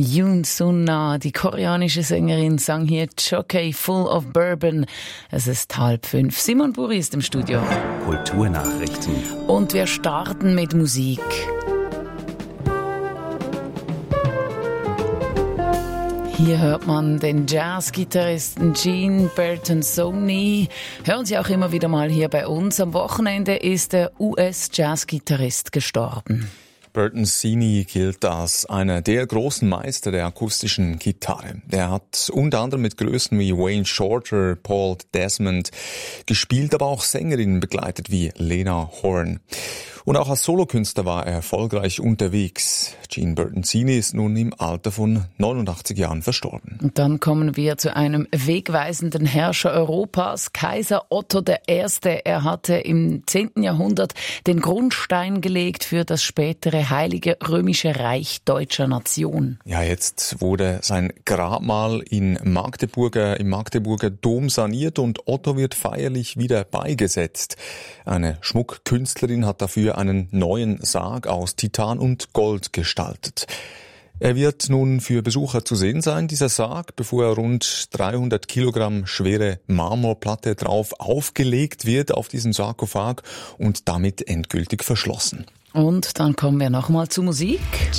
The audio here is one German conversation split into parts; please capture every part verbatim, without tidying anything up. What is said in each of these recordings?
Yoon Sun-na, die koreanische Sängerin, sang hier Jockey Full of Bourbon. Es ist halb fünf. Simon Buri ist im Studio. Kulturnachrichten. Und wir starten mit Musik. Hier hört man den Jazzgitarristen Gene Bertansoni. Hören Sie auch immer wieder mal hier bei uns. Am Wochenende ist der U S-Jazzgitarrist gestorben. Bertansoni gilt als einer der großen Meister der akustischen Gitarre. Er hat unter anderem mit Größen wie Wayne Shorter, Paul Desmond gespielt, aber auch Sängerinnen begleitet wie Lena Horne. Und auch als Solokünstler war er erfolgreich unterwegs. Gene Bertansoni ist nun im Alter von neunundachtzig Jahren verstorben. Und dann kommen wir zu einem wegweisenden Herrscher Europas, Kaiser Otto der Erste. Er hatte im zehnten Jahrhundert den Grundstein gelegt für das spätere Heilige Römische Reich deutscher Nation. Ja, jetzt wurde sein Grabmal in Magdeburger, im Magdeburger Dom saniert und Otto wird feierlich wieder beigesetzt. Eine Schmuckkünstlerin hat dafür einen neuen Sarg aus Titan und Gold gestaltet. Er wird nun für Besucher zu sehen sein, dieser Sarg, bevor er rund dreihundert Kilogramm schwere Marmorplatte drauf aufgelegt wird auf diesen Sarkophag und damit endgültig verschlossen. Und dann kommen wir nochmal zu Musik.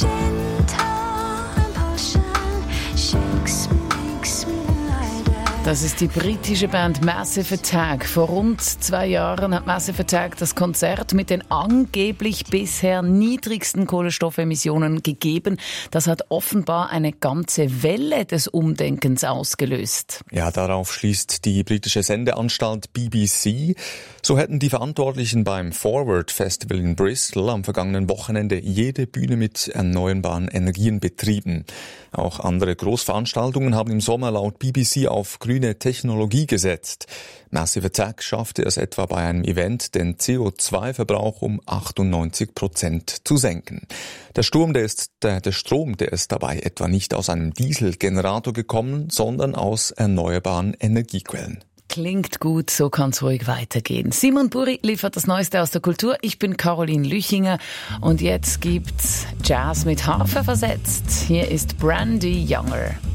Das ist die britische Band Massive Attack. Vor rund zwei Jahren hat Massive Attack das Konzert mit den angeblich bisher niedrigsten Kohlenstoffemissionen gegeben. Das hat offenbar eine ganze Welle des Umdenkens ausgelöst. Ja, darauf schließt die britische Sendeanstalt B B C. So hätten die Verantwortlichen beim Forward Festival in Bristol am vergangenen Wochenende jede Bühne mit erneuerbaren Energien betrieben. Auch andere Großveranstaltungen haben im Sommer laut B B C auf grüne Technologie gesetzt. Massive Attack schaffte es etwa bei einem Event, den C O zwei Verbrauch um achtundneunzig Prozent zu senken. Der Sturm, der ist, der, der Strom, der ist dabei etwa nicht aus einem Dieselgenerator gekommen, sondern aus erneuerbaren Energiequellen. Klingt gut, so kann's ruhig weitergehen. Simon Buri liefert das Neueste aus der Kultur. Ich bin Caroline Lüchinger und jetzt gibt's Jazz mit Harfe versetzt. Hier ist Brandy Younger.